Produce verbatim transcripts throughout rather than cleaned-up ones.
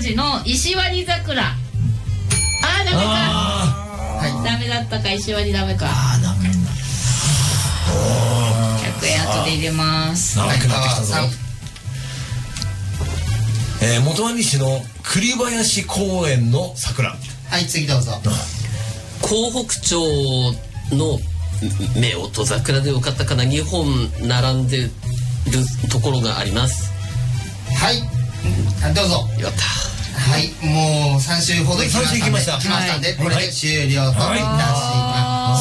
じの石割桜。あーダメか。はいダメだったか。石割ダメか。 あーダメだ。 ひゃくえん後で入れます。 長くなってきたぞ。えー、元鰐市の栗林公園の桜。 はい、次どうぞ。 江北町の夫婦桜でよかったかな、にほん並んでるところがあります。 はい、どうぞ。 よかった。 はい、もうさん週ほど来ましたんで、来ましたんで、これで終了といたします。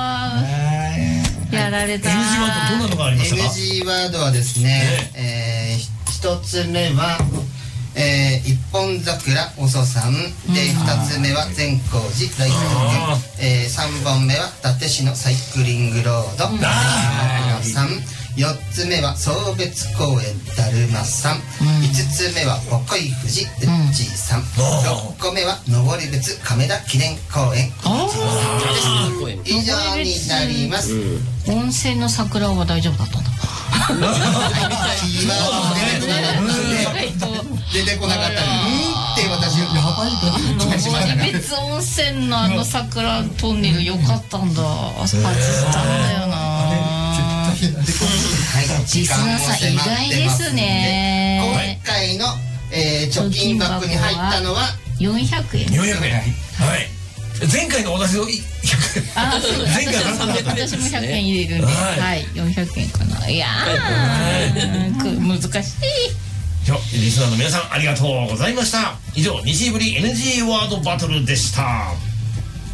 やられた。 エヌジー ワードどんなのがありましたか？ エヌジー ワードはですね、えー、一つ目はえー、一本桜おそさんで、二つ目は善光寺大福君、えー、三本目は伊達市のサイクリングロードさん、四つ目は宗別公園だるまさん、五つ目は鉾井富士うっちーさん、六個目は登別亀田記念公園以上になります。 温泉の桜は大丈夫だったんだ。 キーワード出てこなかったので、うんって私やばいとしましたが、 別温泉のあの桜トンネル良かったんだ。外したんだよな。リスナーさん意外ですね。 今回の貯金箱に入ったのはよんひゃくえん。 よんひゃくえん。はい。前回の私のひゃくえん。 あ、そうです。私もひゃくえん入れるんで、はい、よんひゃくえんかな。いやー、難しい。 リスナーの皆さんありがとうございました。以上、西ぶり エヌジー ワードバトルでした。